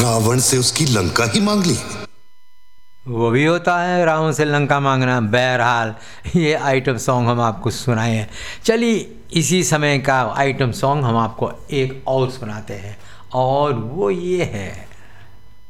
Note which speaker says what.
Speaker 1: रावण से उसकी लंका ही मांग ली।
Speaker 2: वो भी होता है रावण से लंका मांगना। बहरहाल ये आइटम सॉन्ग हम आपको सुनाए हैं। चलिए इसी समय का आइटम सॉन्ग हम आपको एक और सुनाते हैं, और वो ये है